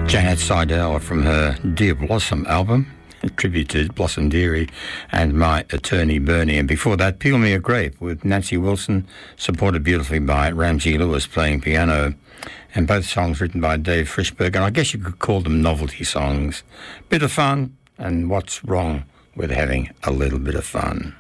Janet Seidel from her Dear Blossom album, a tribute to Blossom Dearie and My Attorney Bernie. And before that, Peel Me a Grape with Nancy Wilson, supported beautifully by Ramsey Lewis playing piano. And both songs written by Dave Frischberg, and I guess you could call them novelty songs. Bit of fun, and what's wrong with having a little bit of fun?